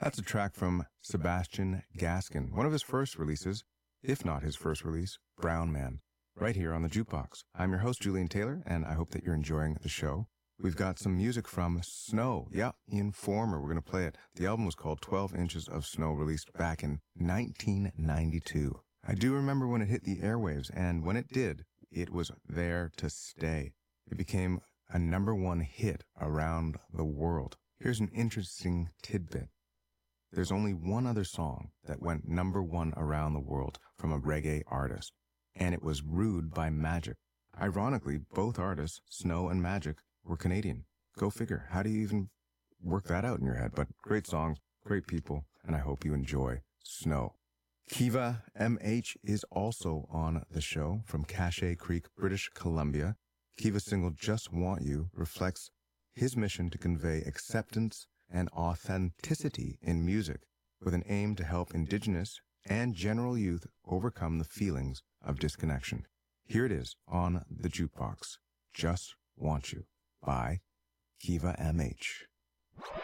That's a track from Sebastian Gaskin, one of his first releases, if not his first release, Brown Man, right here on the Jukebox. I'm your host, Julian Taylor, and I hope that you're enjoying the show. We've got some music from Snow. Yeah, Informer. We're going to play it. The album was called 12 Inches of Snow, released back in 1992. I do remember when it hit the airwaves, and when it did, it was there to stay. It became a #1 hit around the world. Here's an interesting tidbit. There's only one other song that went #1 around the world from a reggae artist, and it was Rude by Magic. Ironically, both artists, Snow and Magic, were Canadian. Go figure. How do you even work that out in your head? But great songs, great people, and I hope you enjoy Snow. Kiva MH is also on the show from Cache Creek, British Columbia. Kiva's single Just Want You reflects his mission to convey acceptance and authenticity in music with an aim to help Indigenous and general youth overcome the feelings of disconnection. Here it is on the Jukebox, Just Want You by Kiva MH.